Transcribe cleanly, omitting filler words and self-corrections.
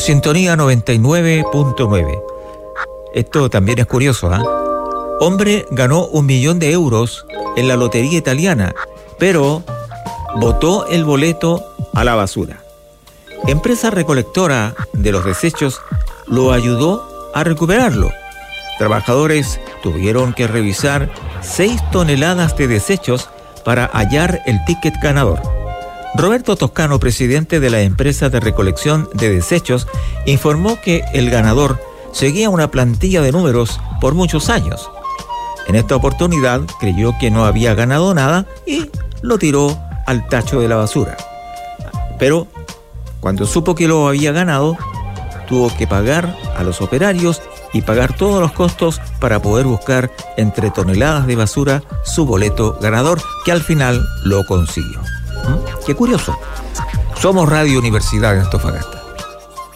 Sintonía 99.9. Esto también es curioso, ¿ah? Hombre ganó 1 millón de euros en la lotería italiana, pero botó el boleto a la basura. Empresa recolectora de los desechos lo ayudó a recuperarlo. Trabajadores tuvieron que revisar 6 toneladas de desechos para hallar el ticket ganador. Roberto Toscano, presidente de la empresa de recolección de desechos, informó que el ganador seguía una plantilla de números por muchos años. En esta oportunidad creyó que no había ganado nada y lo tiró al tacho de la basura. Pero cuando supo que lo había ganado, tuvo que pagar a los operarios y pagar todos los costos para poder buscar entre toneladas de basura su boleto ganador, que al final lo consiguió. Qué curioso. Somos Radio Universidad de Antofagasta.